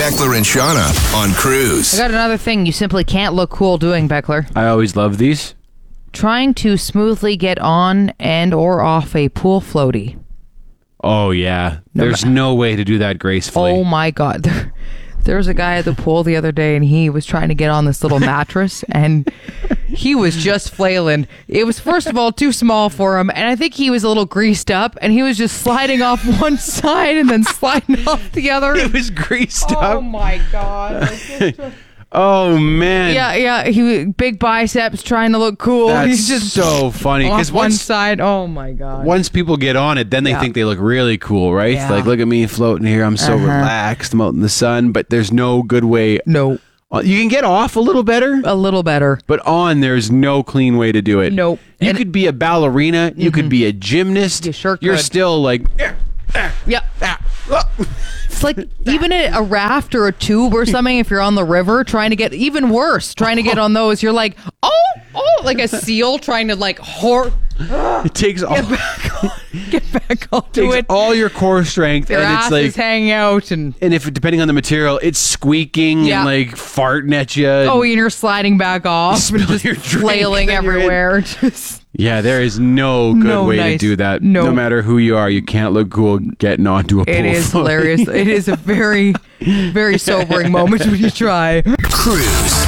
Beckler and Shauna on Cruise. I got another thing you simply can't look cool doing, Beckler. I always love these. Trying to smoothly get on and or off a pool floaty. Oh, yeah. There's no way to do that gracefully. Oh, my God. There was a guy at the pool the other day, and he was trying to get on this little mattress, and he was just flailing. It was, first of all, too small for him, and I think he was a little greased up, and he was just sliding off one side and then sliding off the other. It was greased up. Oh, my God. Oh, man. Yeah. He big biceps, trying to look cool. That's He's just so funny. off Because one side. Oh, my God. once people get on it, then they think they look really cool, right? Yeah. Like, look at me floating here. I'm so relaxed. I'm out in the sun. But there's no good way. No. You can get off a little better. A little better. But on, there's no clean way to do it. Nope. You could be a ballerina. You could be a gymnast. You sure You're could. still like... Yep. It's like even a raft or a tube or something, if you're on the river trying to get, even worse, trying to get on those, you're like, oh, like a seal trying to like It takes all, get back onto takes it. all your core strength. Your and ass it's like... is hanging out and if depending on the material, it's squeaking Yeah. and like farting at you. and you're sliding back off and just your drink flailing and you're in. everywhere. Just Yeah, there is no good way to do that. No. matter who you are, you can't look cool getting onto a pool it is float. hilarious. It is a very, very sobering moment when you try. Cruise.